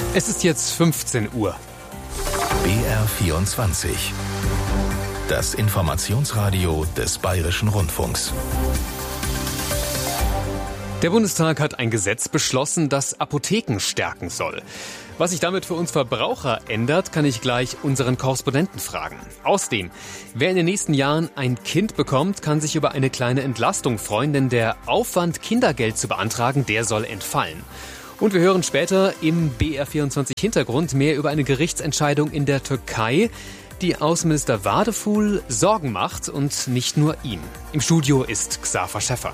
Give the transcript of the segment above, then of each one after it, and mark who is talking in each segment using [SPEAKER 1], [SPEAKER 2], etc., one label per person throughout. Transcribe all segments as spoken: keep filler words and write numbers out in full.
[SPEAKER 1] Es ist jetzt fünfzehn Uhr.
[SPEAKER 2] B R vierundzwanzig. Das Informationsradio des Bayerischen Rundfunks.
[SPEAKER 1] Der Bundestag hat ein Gesetz beschlossen, das Apotheken stärken soll. Was sich damit für uns Verbraucher ändert, kann ich gleich unseren Korrespondenten fragen. Außerdem, wer in den nächsten Jahren ein Kind bekommt, kann sich über eine kleine Entlastung freuen, denn der Aufwand, Kindergeld zu beantragen, der soll entfallen. Und wir hören später im B R vierundzwanzig Hintergrund mehr über eine Gerichtsentscheidung in der Türkei, die Außenminister Vadeful Sorgen macht und nicht nur ihm. Im Studio ist Xaver Schäffer.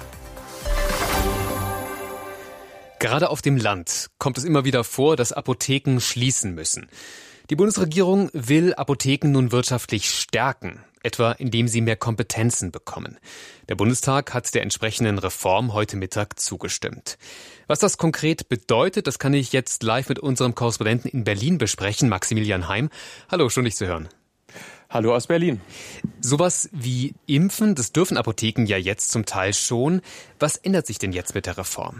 [SPEAKER 1] Gerade auf dem Land kommt es immer wieder vor, dass Apotheken schließen müssen. Die Bundesregierung will Apotheken nun wirtschaftlich stärken, etwa indem sie mehr Kompetenzen bekommen. Der Bundestag hat der entsprechenden Reform heute Mittag zugestimmt. Was das konkret bedeutet, das kann ich jetzt live mit unserem Korrespondenten in Berlin besprechen, Maximilian Heim. Hallo, schön dich zu hören.
[SPEAKER 3] Hallo aus Berlin.
[SPEAKER 1] Sowas wie Impfen, das dürfen Apotheken ja jetzt zum Teil schon. Was ändert sich denn jetzt mit der Reform?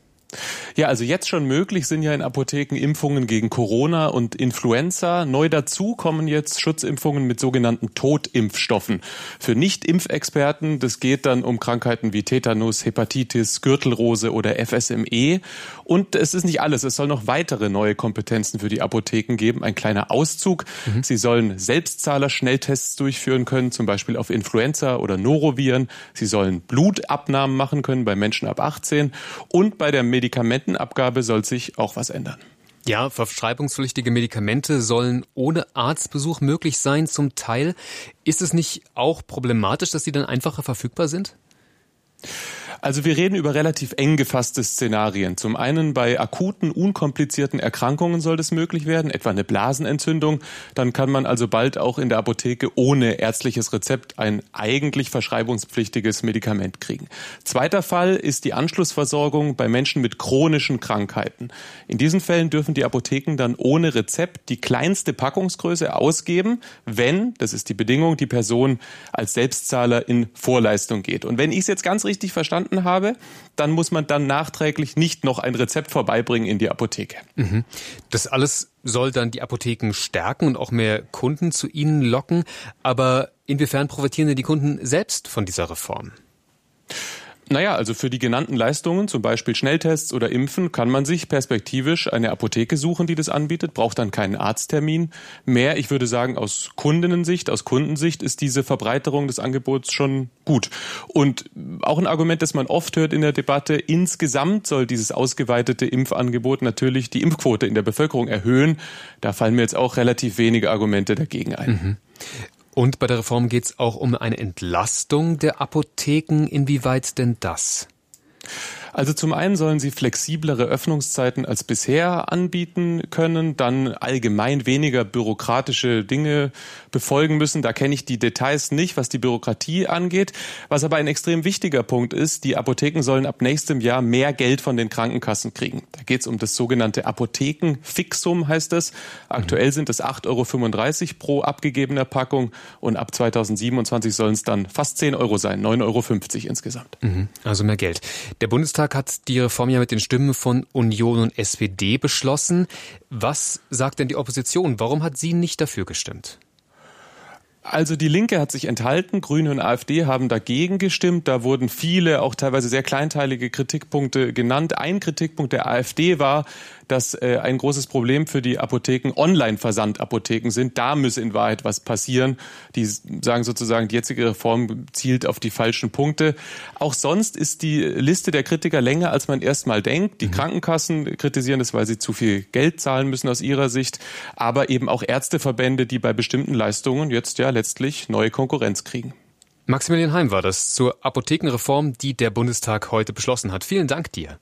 [SPEAKER 3] Ja, also jetzt schon möglich sind ja in Apotheken Impfungen gegen Corona und Influenza. Neu dazu kommen jetzt Schutzimpfungen mit sogenannten Totimpfstoffen. Für Nicht-Impfexperten, das geht dann um Krankheiten wie Tetanus, Hepatitis, Gürtelrose oder F S M E. Und es ist nicht alles, es soll noch weitere neue Kompetenzen für die Apotheken geben. Ein kleiner Auszug. Mhm. Sie sollen Selbstzahler-Schnelltests durchführen können, zum Beispiel auf Influenza oder Noroviren. Sie sollen Blutabnahmen machen können bei Menschen ab achtzehn. Und bei der Medikamentenabgabe soll sich auch was ändern.
[SPEAKER 1] Ja, verschreibungspflichtige Medikamente sollen ohne Arztbesuch möglich sein zum Teil. Ist es nicht auch problematisch, dass sie dann einfacher verfügbar sind?
[SPEAKER 3] Also wir reden über relativ eng gefasste Szenarien. Zum einen bei akuten, unkomplizierten Erkrankungen soll das möglich werden, etwa eine Blasenentzündung. Dann kann man also bald auch in der Apotheke ohne ärztliches Rezept ein eigentlich verschreibungspflichtiges Medikament kriegen. Zweiter Fall ist die Anschlussversorgung bei Menschen mit chronischen Krankheiten. In diesen Fällen dürfen die Apotheken dann ohne Rezept die kleinste Packungsgröße ausgeben, wenn, das ist die Bedingung, die Person als Selbstzahler in Vorleistung geht. Und wenn ich es jetzt ganz richtig verstanden habe, dann muss man dann nachträglich nicht noch ein Rezept vorbeibringen in die Apotheke.
[SPEAKER 1] Mhm. Das alles soll dann die Apotheken stärken und auch mehr Kunden zu ihnen locken. Aber inwiefern profitieren denn die Kunden selbst von dieser Reform?
[SPEAKER 3] Naja, also für die genannten Leistungen, zum Beispiel Schnelltests oder Impfen, kann man sich perspektivisch eine Apotheke suchen, die das anbietet, braucht dann keinen Arzttermin mehr. Ich würde sagen, aus Kundinnensicht, aus Kundensicht ist diese Verbreiterung des Angebots schon gut. Und auch ein Argument, das man oft hört in der Debatte, insgesamt soll dieses ausgeweitete Impfangebot natürlich die Impfquote in der Bevölkerung erhöhen. Da fallen mir jetzt auch relativ wenige Argumente dagegen ein.
[SPEAKER 1] Mhm. Und bei der Reform geht es auch um eine Entlastung der Apotheken. Inwieweit denn das?
[SPEAKER 3] Also zum einen sollen sie flexiblere Öffnungszeiten als bisher anbieten können, dann allgemein weniger bürokratische Dinge befolgen müssen. Da kenne ich die Details nicht, was die Bürokratie angeht. Was aber ein extrem wichtiger Punkt ist, die Apotheken sollen ab nächstem Jahr mehr Geld von den Krankenkassen kriegen. Da geht es um das sogenannte Apothekenfixum, heißt es. Aktuell sind es acht Euro fünfunddreißig pro abgegebener Packung und ab zweitausendsiebenundzwanzig sollen es dann fast zehn Euro sein, neun Euro fünfzig insgesamt.
[SPEAKER 1] Mhm, also mehr Geld. Der Bundestag hat die Reform ja mit den Stimmen von Union und S P D beschlossen. Was sagt denn die Opposition? Warum hat sie nicht dafür gestimmt?
[SPEAKER 3] Also die Linke hat sich enthalten, Grüne und AfD haben dagegen gestimmt. Da wurden viele, auch teilweise sehr kleinteilige Kritikpunkte genannt. Ein Kritikpunkt der AfD war, dass äh, ein großes Problem für die Apotheken Online-Versandapotheken sind. Da müsse in Wahrheit was passieren. Die sagen sozusagen, die jetzige Reform zielt auf die falschen Punkte. Auch sonst ist die Liste der Kritiker länger, als man erst mal denkt. Die mhm. Krankenkassen kritisieren das, weil sie zu viel Geld zahlen müssen aus ihrer Sicht. Aber eben auch Ärzteverbände, die bei bestimmten Leistungen jetzt ja letztlich neue Konkurrenz kriegen.
[SPEAKER 1] Maximilian Heim war das zur Apothekenreform, die der Bundestag heute beschlossen hat. Vielen Dank dir.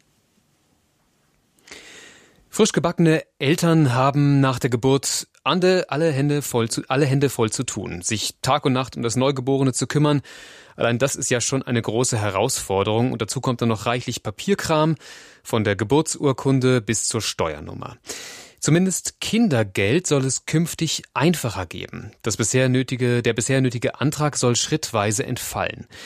[SPEAKER 1] Frisch gebackene Eltern haben nach der Geburt alle, alle, Hände voll zu, alle Hände voll zu tun, sich Tag und Nacht um das Neugeborene zu kümmern. Allein das ist ja schon eine große Herausforderung und dazu kommt dann noch reichlich Papierkram, von der Geburtsurkunde bis zur Steuernummer. Zumindest Kindergeld soll es künftig einfacher geben. Das bisher nötige, der bisher nötige Antrag soll schrittweise entfallen.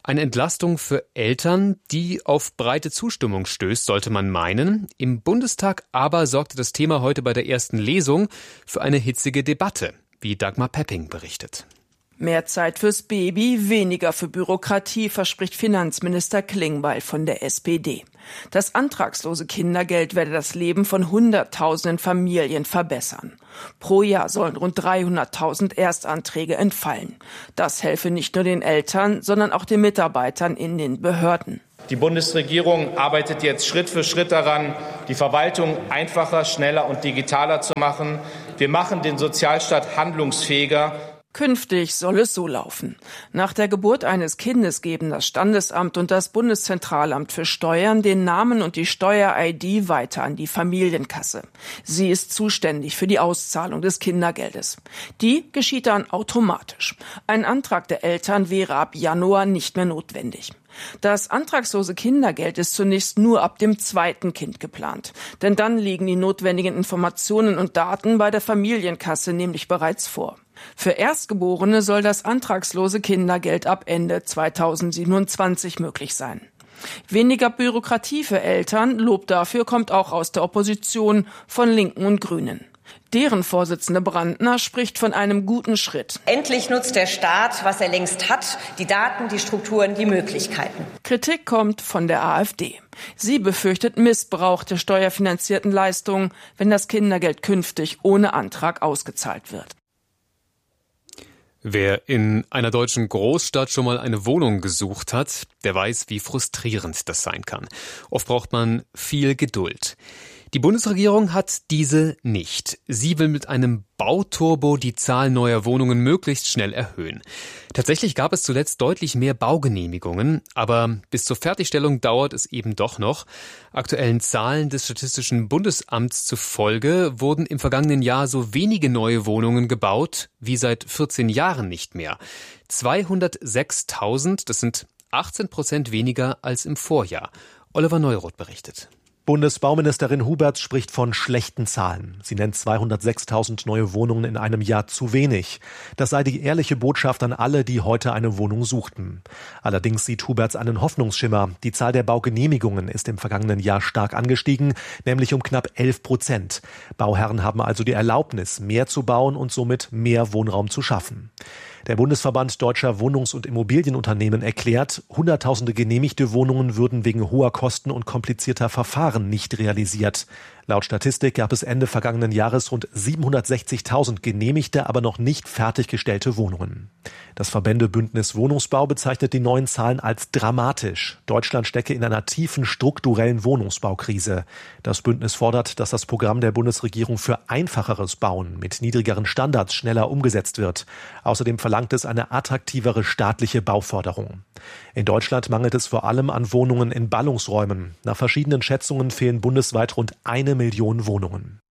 [SPEAKER 1] Eine Entlastung für Eltern, die auf breite Zustimmung stößt, sollte man meinen. Im Bundestag aber sorgte das Thema heute bei der ersten Lesung für eine hitzige Debatte, wie Dagmar Pepping berichtet.
[SPEAKER 4] Mehr Zeit fürs Baby, weniger für Bürokratie, verspricht Finanzminister Klingbeil von der S P D. Das antragslose Kindergeld werde das Leben von Hunderttausenden Familien verbessern. Pro Jahr sollen rund dreihunderttausend Erstanträge entfallen. Das helfe nicht nur den Eltern, sondern auch den Mitarbeitern in den Behörden.
[SPEAKER 5] Die Bundesregierung arbeitet jetzt Schritt für Schritt daran, die Verwaltung einfacher, schneller und digitaler zu machen. Wir machen den Sozialstaat handlungsfähiger.
[SPEAKER 4] Künftig soll es so laufen. Nach der Geburt eines Kindes geben das Standesamt und das Bundeszentralamt für Steuern den Namen und die Steuer-I D weiter an die Familienkasse. Sie ist zuständig für die Auszahlung des Kindergeldes. Die geschieht dann automatisch. Ein Antrag der Eltern wäre ab Januar nicht mehr notwendig. Das antragslose Kindergeld ist zunächst nur ab dem zweiten Kind geplant. Denn dann liegen die notwendigen Informationen und Daten bei der Familienkasse nämlich bereits vor. Für Erstgeborene soll das antragslose Kindergeld ab Ende zweitausendsiebenundzwanzig möglich sein. Weniger Bürokratie für Eltern, Lob dafür kommt auch aus der Opposition von Linken und Grünen. Deren Vorsitzende Brandner spricht von einem guten Schritt.
[SPEAKER 6] Endlich nutzt der Staat, was er längst hat, die Daten, die Strukturen, die Möglichkeiten.
[SPEAKER 4] Kritik kommt von der AfD. Sie befürchtet Missbrauch der steuerfinanzierten Leistungen, wenn das Kindergeld künftig ohne Antrag ausgezahlt wird.
[SPEAKER 1] Wer in einer deutschen Großstadt schon mal eine Wohnung gesucht hat, der weiß, wie frustrierend das sein kann. Oft braucht man viel Geduld. Die Bundesregierung hat diese nicht. Sie will mit einem Bauturbo die Zahl neuer Wohnungen möglichst schnell erhöhen. Tatsächlich gab es zuletzt deutlich mehr Baugenehmigungen, aber bis zur Fertigstellung dauert es eben doch noch. Aktuellen Zahlen des Statistischen Bundesamts zufolge wurden im vergangenen Jahr so wenige neue Wohnungen gebaut wie seit vierzehn Jahren nicht mehr. zweihundertsechstausend, das sind achtzehn Prozent weniger als im Vorjahr. Oliver Neuroth berichtet.
[SPEAKER 7] Bundesbauministerin Huberts spricht von schlechten Zahlen. Sie nennt zweihundertsechstausend neue Wohnungen in einem Jahr zu wenig. Das sei die ehrliche Botschaft an alle, die heute eine Wohnung suchten. Allerdings sieht Huberts einen Hoffnungsschimmer. Die Zahl der Baugenehmigungen ist im vergangenen Jahr stark angestiegen, nämlich um knapp elf Prozent. Bauherren haben also die Erlaubnis, mehr zu bauen und somit mehr Wohnraum zu schaffen. Der Bundesverband Deutscher Wohnungs- und Immobilienunternehmen erklärt, hunderttausende genehmigte Wohnungen würden wegen hoher Kosten und komplizierter Verfahren nicht realisiert. Laut Statistik gab es Ende vergangenen Jahres rund siebenhundertsechzigtausend genehmigte, aber noch nicht fertiggestellte Wohnungen. Das Verbändebündnis Wohnungsbau bezeichnet die neuen Zahlen als dramatisch. Deutschland stecke in einer tiefen strukturellen Wohnungsbaukrise. Das Bündnis fordert, dass das Programm der Bundesregierung für einfacheres Bauen mit niedrigeren Standards schneller umgesetzt wird. Außerdem verlangt es eine attraktivere staatliche Bauförderung. In Deutschland mangelt es vor allem an Wohnungen in Ballungsräumen. Nach verschiedenen Schätzungen fehlen bundesweit rund eine Million Wohnungen.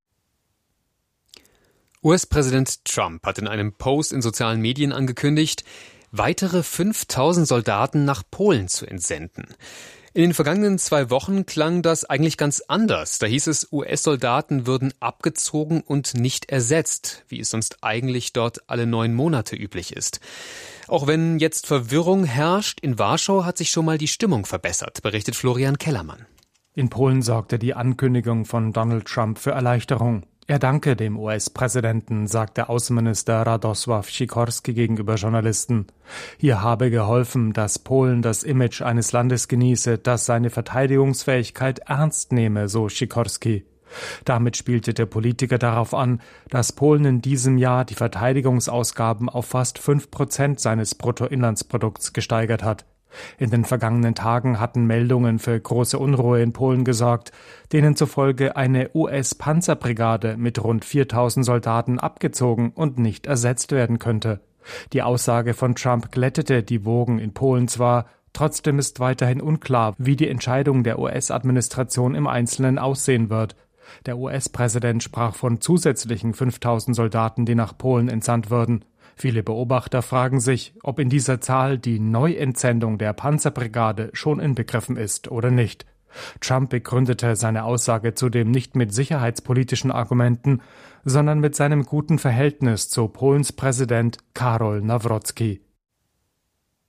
[SPEAKER 1] U S-Präsident Trump hat in einem Post in sozialen Medien angekündigt, weitere fünftausend Soldaten nach Polen zu entsenden. In den vergangenen zwei Wochen klang das eigentlich ganz anders. Da hieß es, U S-Soldaten würden abgezogen und nicht ersetzt, wie es sonst eigentlich dort alle neun Monate üblich ist. Auch wenn jetzt Verwirrung herrscht, in Warschau hat sich schon mal die Stimmung verbessert, berichtet Florian Kellermann.
[SPEAKER 8] In Polen sorgte die Ankündigung von Donald Trump für Erleichterung. Er danke dem U S-Präsidenten, sagte Außenminister Radosław Sikorski gegenüber Journalisten. Hier habe geholfen, dass Polen das Image eines Landes genieße, das seine Verteidigungsfähigkeit ernst nehme, so Sikorski. Damit spielte der Politiker darauf an, dass Polen in diesem Jahr die Verteidigungsausgaben auf fast fünf Prozent seines Bruttoinlandsprodukts gesteigert hat. In den vergangenen Tagen hatten Meldungen für große Unruhe in Polen gesorgt, denen zufolge eine U S-Panzerbrigade mit rund viertausend Soldaten abgezogen und nicht ersetzt werden könnte. Die Aussage von Trump glättete die Wogen in Polen zwar, trotzdem ist weiterhin unklar, wie die Entscheidung der U S-Administration im Einzelnen aussehen wird. Der U S-Präsident sprach von zusätzlichen fünftausend Soldaten, die nach Polen entsandt würden. Viele Beobachter fragen sich, ob in dieser Zahl die Neuentsendung der Panzerbrigade schon inbegriffen ist oder nicht. Trump begründete seine Aussage zudem nicht mit sicherheitspolitischen Argumenten, sondern mit seinem guten Verhältnis zu Polens Präsident Karol Nawrocki.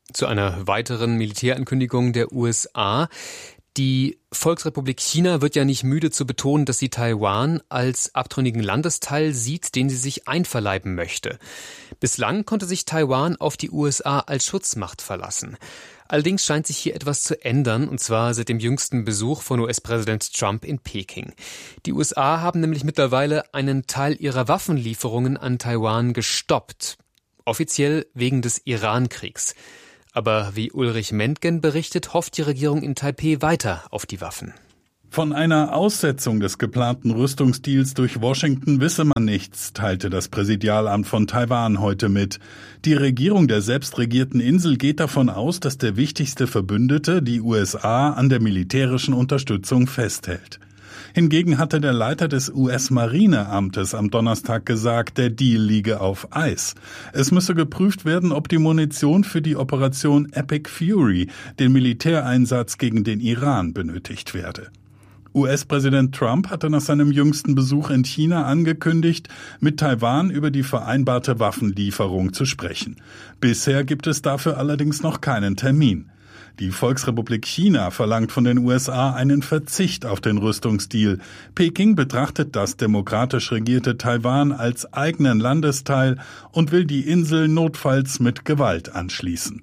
[SPEAKER 1] Zu einer weiteren Militärankündigung der U S A. Die Volksrepublik China wird ja nicht müde zu betonen, dass sie Taiwan als abtrünnigen Landesteil sieht, den sie sich einverleiben möchte. Bislang konnte sich Taiwan auf die U S A als Schutzmacht verlassen. Allerdings scheint sich hier etwas zu ändern, und zwar seit dem jüngsten Besuch von U S-Präsident Trump in Peking. Die U S A haben nämlich mittlerweile einen Teil ihrer Waffenlieferungen an Taiwan gestoppt. Offiziell wegen des Iran-Kriegs. Aber wie Ulrich Mentgen berichtet, hofft die Regierung in Taipeh weiter auf die Waffen.
[SPEAKER 9] Von einer Aussetzung des geplanten Rüstungsdeals durch Washington wisse man nichts, teilte das Präsidialamt von Taiwan heute mit. Die Regierung der selbstregierten Insel geht davon aus, dass der wichtigste Verbündete, die U S A, an der militärischen Unterstützung festhält. Hingegen hatte der Leiter des U S-Marineamtes am Donnerstag gesagt, der Deal liege auf Eis. Es müsse geprüft werden, ob die Munition für die Operation Epic Fury, den Militäreinsatz gegen den Iran, benötigt werde. U S-Präsident Trump hatte nach seinem jüngsten Besuch in China angekündigt, mit Taiwan über die vereinbarte Waffenlieferung zu sprechen. Bisher gibt es dafür allerdings noch keinen Termin. Die Volksrepublik China verlangt von den U S A einen Verzicht auf den Rüstungsdeal. Peking betrachtet das demokratisch regierte Taiwan als eigenen Landesteil und will die Insel notfalls mit Gewalt anschließen.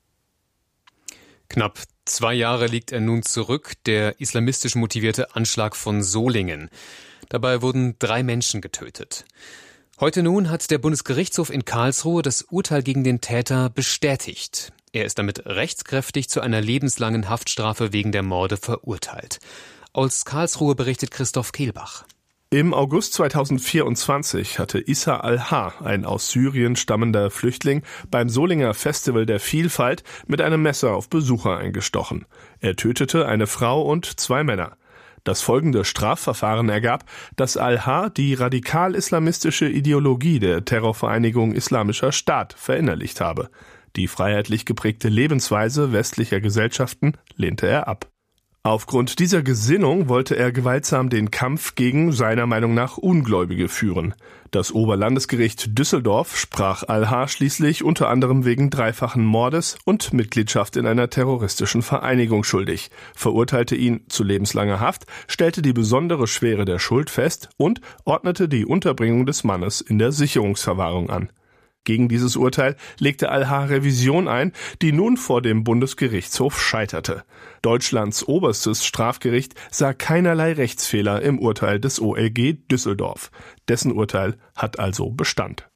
[SPEAKER 1] Knapp zwei Jahre liegt er nun zurück, der islamistisch motivierte Anschlag von Solingen. Dabei wurden drei Menschen getötet. Heute nun hat der Bundesgerichtshof in Karlsruhe das Urteil gegen den Täter bestätigt. Er ist damit rechtskräftig zu einer lebenslangen Haftstrafe wegen der Morde verurteilt. Aus Karlsruhe berichtet Christoph Kehlbach.
[SPEAKER 10] Im August zweitausendvierundzwanzig hatte Issa Al-Ha, ein aus Syrien stammender Flüchtling, beim Solinger Festival der Vielfalt mit einem Messer auf Besucher eingestochen. Er tötete eine Frau und zwei Männer. Das folgende Strafverfahren ergab, dass Al-Ha die radikal-islamistische Ideologie der Terrorvereinigung Islamischer Staat verinnerlicht habe. Die freiheitlich geprägte Lebensweise westlicher Gesellschaften lehnte er ab. Aufgrund dieser Gesinnung wollte er gewaltsam den Kampf gegen seiner Meinung nach Ungläubige führen. Das Oberlandesgericht Düsseldorf sprach Al-Ha schließlich unter anderem wegen dreifachen Mordes und Mitgliedschaft in einer terroristischen Vereinigung schuldig, verurteilte ihn zu lebenslanger Haft, stellte die besondere Schwere der Schuld fest und ordnete die Unterbringung des Mannes in der Sicherungsverwahrung an. Gegen dieses Urteil legte Al-Ha Revision ein, die nun vor dem Bundesgerichtshof scheiterte. Deutschlands oberstes Strafgericht sah keinerlei Rechtsfehler im Urteil des O L G Düsseldorf. Dessen Urteil hat also Bestand.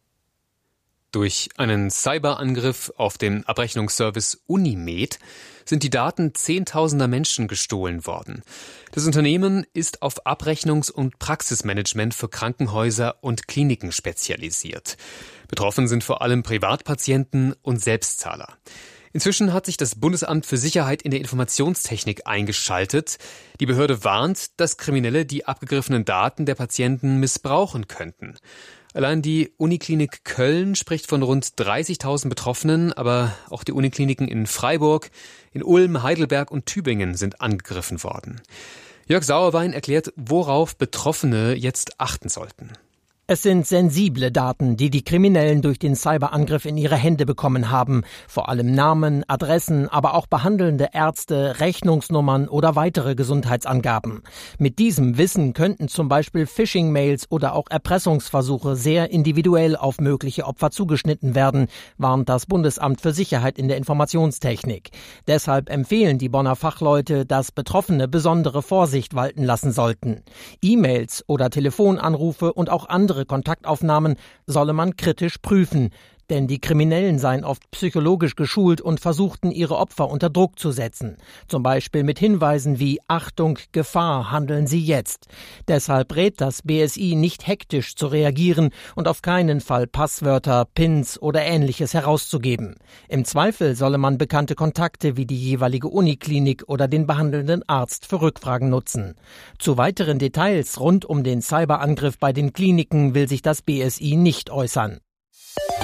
[SPEAKER 1] Durch einen Cyberangriff auf den Abrechnungsservice Unimed sind die Daten zehntausender Menschen gestohlen worden. Das Unternehmen ist auf Abrechnungs- und Praxismanagement für Krankenhäuser und Kliniken spezialisiert. Betroffen sind vor allem Privatpatienten und Selbstzahler. Inzwischen hat sich das Bundesamt für Sicherheit in der Informationstechnik eingeschaltet. Die Behörde warnt, dass Kriminelle die abgegriffenen Daten der Patienten missbrauchen könnten. Allein die Uniklinik Köln spricht von rund dreißigtausend Betroffenen, aber auch die Unikliniken in Freiburg, in Ulm, Heidelberg und Tübingen sind angegriffen worden. Jörg Sauerwein erklärt, worauf Betroffene jetzt achten sollten.
[SPEAKER 11] Es sind sensible Daten, die die Kriminellen durch den Cyberangriff in ihre Hände bekommen haben. Vor allem Namen, Adressen, aber auch behandelnde Ärzte, Rechnungsnummern oder weitere Gesundheitsangaben. Mit diesem Wissen könnten zum Beispiel Phishing-Mails oder auch Erpressungsversuche sehr individuell auf mögliche Opfer zugeschnitten werden, warnt das Bundesamt für Sicherheit in der Informationstechnik. Deshalb empfehlen die Bonner Fachleute, dass Betroffene besondere Vorsicht walten lassen sollten. E-Mails oder Telefonanrufe und auch andere Kontaktaufnahmen solle man kritisch prüfen, denn die Kriminellen seien oft psychologisch geschult und versuchten, ihre Opfer unter Druck zu setzen. Zum Beispiel mit Hinweisen wie Achtung, Gefahr, handeln Sie jetzt. Deshalb rät das B S I nicht hektisch zu reagieren und auf keinen Fall Passwörter, Pins oder Ähnliches herauszugeben. Im Zweifel solle man bekannte Kontakte wie die jeweilige Uniklinik oder den behandelnden Arzt für Rückfragen nutzen. Zu weiteren Details rund um den Cyberangriff bei den Kliniken will sich das B S I nicht äußern.